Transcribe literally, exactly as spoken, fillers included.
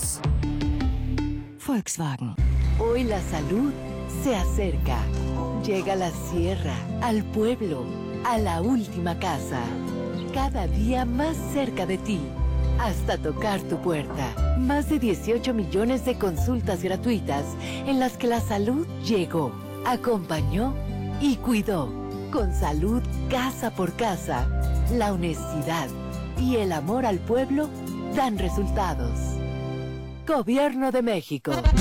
Unidos. Volkswagen. Hoy la salud se acerca. Llega a la sierra, al pueblo, a la última casa. Cada día más cerca de ti, hasta tocar tu puerta. Más de dieciocho millones de consultas gratuitas en las que la salud llegó, acompañó y cuidó. Con salud casa por casa, la honestidad y el amor al pueblo dan resultados. Gobierno de México.